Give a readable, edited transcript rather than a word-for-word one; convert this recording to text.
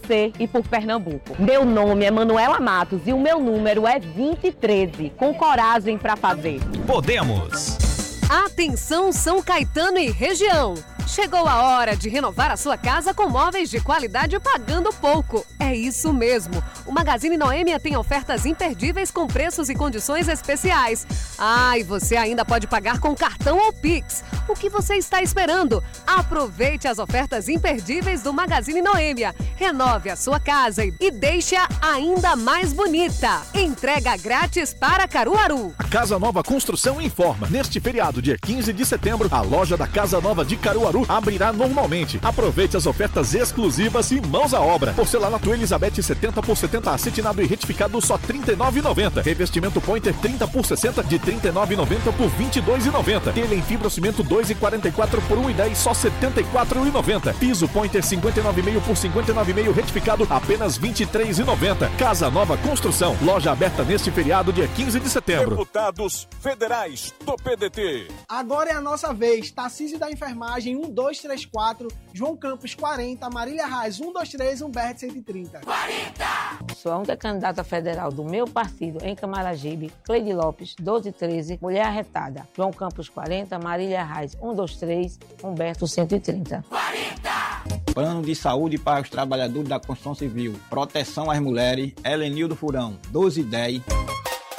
você e por Pernambuco. Meu nome é Manuela Matos e o meu número é 2013, com coragem para fazer. Podemos! Atenção São Caetano e região! Chegou a hora de renovar a sua casa com móveis de qualidade pagando pouco. É isso mesmo. O Magazine Noêmia tem ofertas imperdíveis com preços e condições especiais. E você ainda pode pagar com cartão ou Pix. O que você está esperando? Aproveite as ofertas imperdíveis do Magazine Noêmia. Renove a sua casa e deixe-a ainda mais bonita. Entrega grátis para Caruaru. A Casa Nova Construção informa. Neste feriado, dia 15 de setembro, a loja da Casa Nova de Caruaru abrirá normalmente. Aproveite as ofertas exclusivas e mãos à obra. Porcelanato Elizabeth 70 por 70 acetinado e retificado só R$ 39,90. Revestimento Pointer 30 por 60 de R$ 39,90 por R$ 22,90. Telha em fibrocimento 2,44 por R$ 1,10 só R$ 74,90. Piso Pointer 59,5 por R$ 59,5 retificado apenas R$ 23,90. Casa Nova Construção. Loja aberta neste feriado dia 15 de setembro. Deputados federais do PDT. Agora é a nossa vez. Tarcísio da Enfermagem 1234, João Campos 40, Marília Reis 123, Humberto 130. 40! Sou a única candidata federal do meu partido em Camaragibe, Cleide Lopes 1213, Mulher Arretada. João Campos 40, Marília Reis 123, Humberto 130. 40! Plano de saúde para os trabalhadores da construção civil. Proteção às mulheres. Helenildo Furão 1210.